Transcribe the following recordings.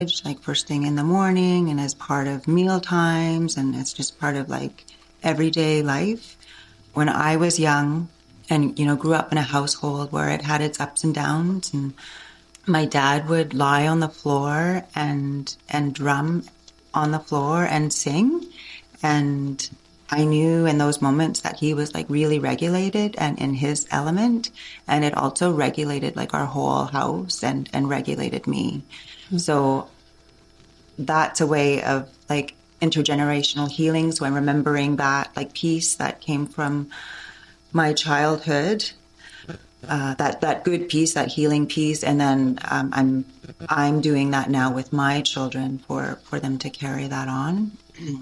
like first thing in the morning and as part of meal times, and it's just part of like everyday life. When I was young and, grew up in a household where it had its ups and downs, and my dad would lie on the floor and drum on the floor and sing. And I knew in those moments that he was like really regulated and in his element. And it also regulated like our whole house and regulated me. Mm-hmm. So that's a way of like intergenerational healing. So I'm remembering that like piece that came from my childhood, that good piece, that healing piece, and then I'm doing that now with my children for them to carry that on.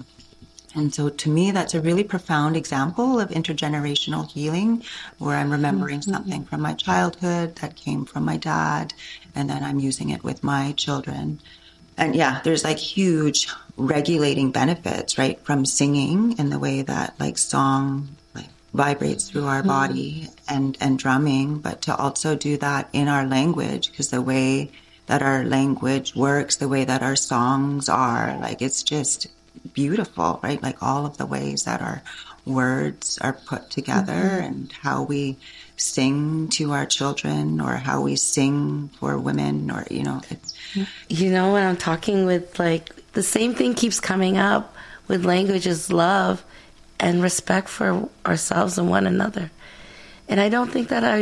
And so to me, that's a really profound example of intergenerational healing, where I'm remembering something from my childhood that came from my dad, and then I'm using it with my children. And yeah, there's like huge regulating benefits, right, from singing in the way that like song like vibrates through our body, and drumming, but to also do that in our language, because the way that our language works, the way that our songs are, like it's just beautiful, right? Like all of the ways that our words are put together, and how we sing to our children, or how we sing for women, or it's when I'm talking with, like, the same thing keeps coming up with language is love and respect for ourselves and one another. And I don't think that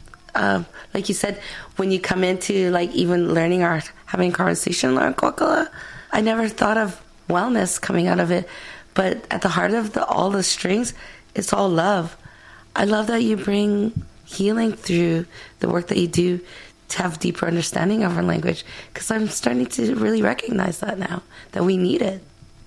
like you said, when you come into like even learning or having a conversation learn Kokala, I never thought of wellness coming out of it. But at the heart of all the strings, it's all love. I love that you bring healing through the work that you do to have deeper understanding of our language, because I'm starting to really recognize that now, that we need it.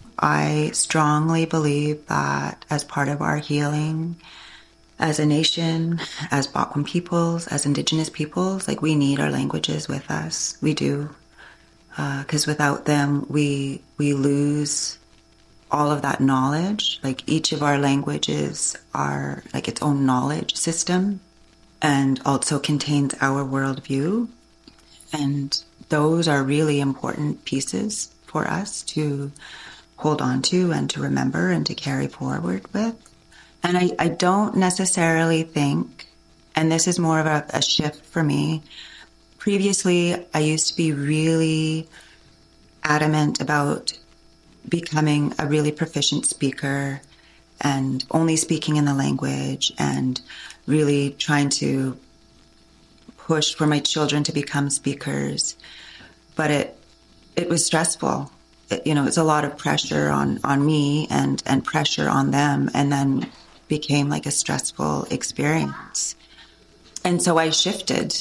I strongly believe that as part of our healing as a nation, as Botwin peoples, as Indigenous peoples, like we need our languages with us. We do. Because without them, we lose all of that knowledge. Like each of our languages are like its own knowledge system, and also contains our worldview. And those are really important pieces for us to hold on to and to remember and to carry forward with. And I don't necessarily think, and this is more of a shift for me, previously I used to be really adamant about becoming a really proficient speaker and only speaking in the language, and really trying to push for my children to become speakers. But it was stressful. It's a lot of pressure on me and pressure on them, and then became like a stressful experience. And so I shifted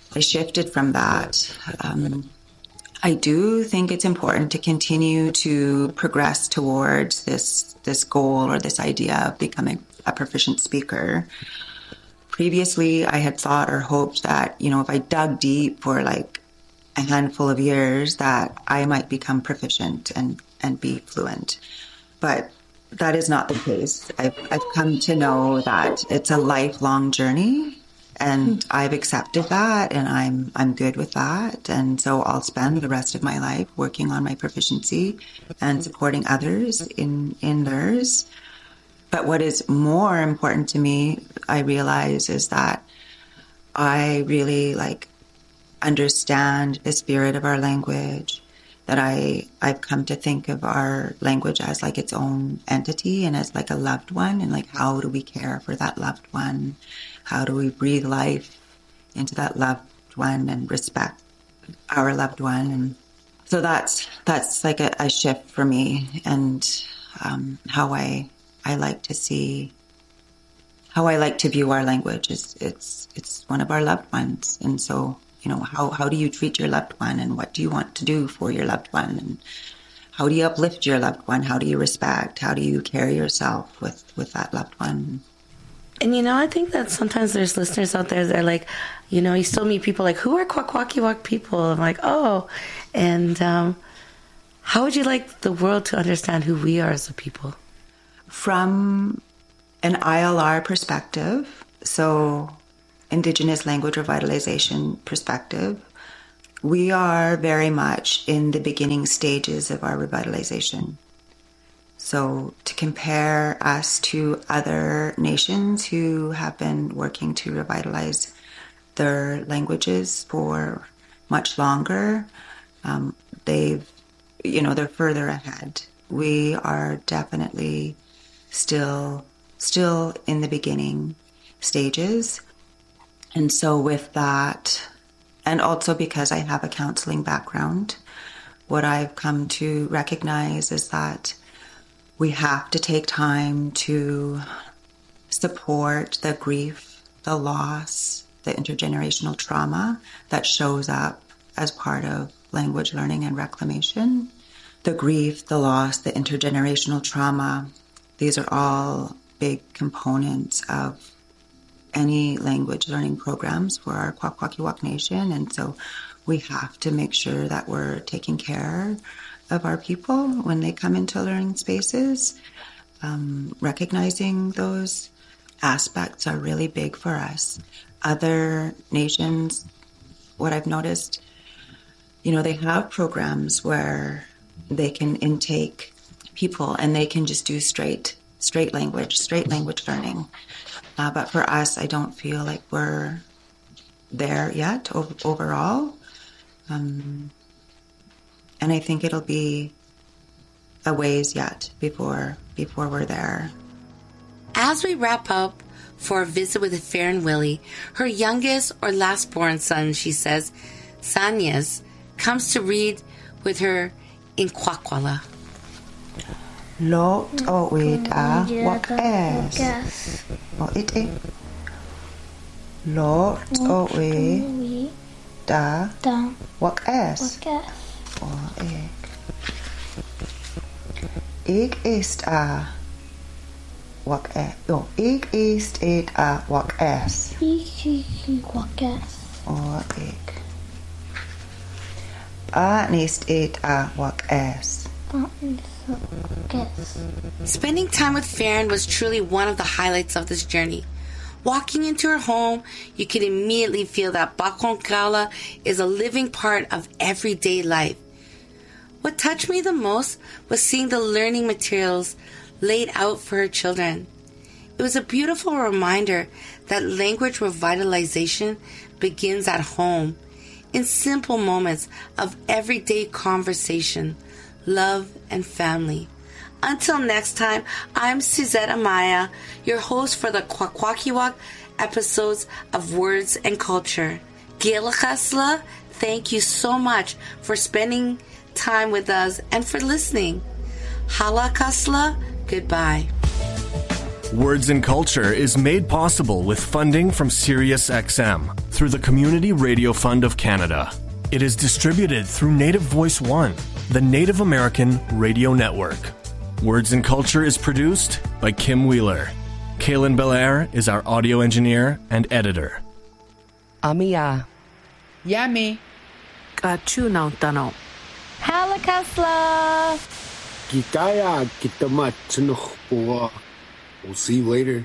from that. I do think it's important to continue to progress towards this goal, or this idea of becoming a proficient speaker. Previously, I had thought or hoped that, if I dug deep for like a handful of years, that I might become proficient and be fluent. But that is not the case. I've come to know that it's a lifelong journey, and I've accepted that, and I'm good with that. And so I'll spend the rest of my life working on my proficiency and supporting others in theirs. But what is more important to me, I realize, is that I really like understand the spirit of our language, that I've come to think of our language as like its own entity and as like a loved one, and like how do we care for that loved one? How do we breathe life into that loved one and respect our loved one? And so that's like a shift for me, and how I like to see, how I like to view our language is it's one of our loved ones. And so, how do you treat your loved one, and what do you want to do for your loved one, and how do you uplift your loved one? How do you respect? How do you carry yourself with that loved one? And I think that sometimes there's listeners out there that are like, you still meet people like, who are Kwakwaka'wakw people? I'm like, oh, and how would you like the world to understand who we are as a people? From an ILR perspective, so Indigenous Language Revitalization perspective, we are very much in the beginning stages of our revitalization. So to compare us to other nations who have been working to revitalize their languages for much longer, they're further ahead. We are definitely still in the beginning stages. And so with that, and also because I have a counseling background, what I've come to recognize is that we have to take time to support the grief, the loss, the intergenerational trauma that shows up as part of language learning and reclamation. The grief, the loss, the intergenerational trauma, these are all big components of any language learning programs for our Kwakwaka'wakw Nation. And so we have to make sure that we're taking care of our people when they come into learning spaces. Recognizing those aspects are really big for us. Other nations, what I've noticed, they have programs where they can intake people and they can just do straight language learning. But for us, I don't feel like we're there yet overall. And I think it'll be a ways yet before we're there. As we wrap up for a visit with Farron Willie, her youngest or last born son, she says, Sanyas, comes to read with her in Kwakwala. Lot o weda wak es. O ite. Lot o weda wak es. O ik. Ik ist a wak es. No, ik ist it a wak es. Wak es. O ik. A nist it a wak es. Spending time with Farron was truly one of the highlights of this journey. Walking into her home, you could immediately feel that Bakonkala is a living part of everyday life. What touched me the most was seeing the learning materials laid out for her children. It was a beautiful reminder that language revitalization begins at home, in simple moments of everyday conversation, love, and family. Until next time, I'm Suzette Amaya, your host for the Kwakwaka'wakw episodes of Words and Culture. Gilachasla, thank you so much for spending time with us and for listening. Halakasla, goodbye. Words and Culture is made possible with funding from SiriusXM through the Community Radio Fund of Canada. It is distributed through Native Voice One, the Native American Radio Network. Words and Culture is produced by Kim Wheeler. Kaylin Belair is our audio engineer and editor. Amiya. Yami. Kachunauntano. Halakasla. Gitaya Gitamat Chinuchua. We'll see you later.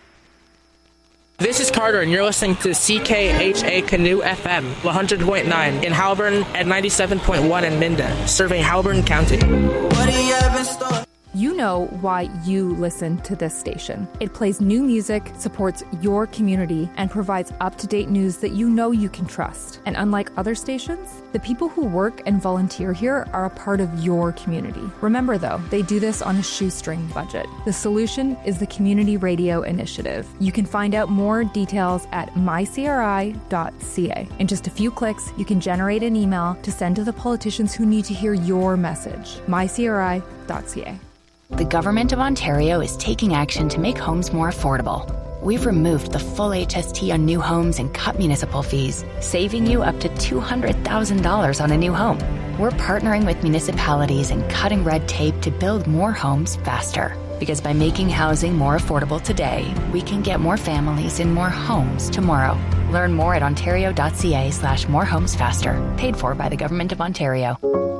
This is Carter, and you're listening to CKHA Canoe FM 100.9 in Halburn and 97.1 in Minden, serving Halburn County. What do you have in store? You know why you listen to this station. It plays new music, supports your community, and provides up-to-date news that you know you can trust. And unlike other stations, the people who work and volunteer here are a part of your community. Remember, though, they do this on a shoestring budget. The solution is the Community Radio Initiative. You can find out more details at mycri.ca. In just a few clicks, you can generate an email to send to the politicians who need to hear your message. mycri.ca. The Government of Ontario is taking action to make homes more affordable. We've removed the full HST on new homes and cut municipal fees, saving you up to $200,000 on a new home. We're partnering with municipalities and cutting red tape to build more homes faster. Because by making housing more affordable today, we can get more families in more homes tomorrow. Learn more at ontario.ca/morehomesfaster. Paid for by the Government of Ontario.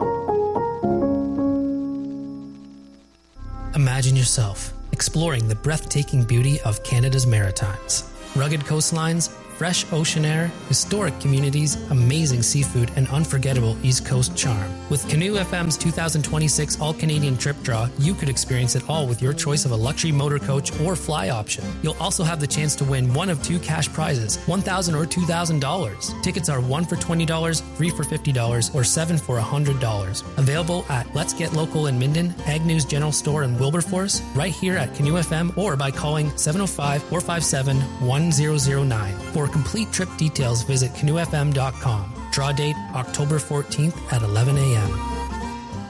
Imagine yourself exploring the breathtaking beauty of Canada's Maritimes. Rugged coastlines, fresh ocean air, historic communities, amazing seafood, and unforgettable East Coast charm. With Canoe FM's 2026 All-Canadian Trip Draw, you could experience it all with your choice of a luxury motor coach or fly option. You'll also have the chance to win one of two cash prizes, $1,000 or $2,000. Tickets are $1 for $20, 3 for $50, or 7 for $100. Available at Let's Get Local in Minden, Ag News General Store in Wilberforce, right here at Canoe FM, or by calling 705-457-1009. For complete trip details, visit canoefm.com. Draw date October 14th at 11 a.m.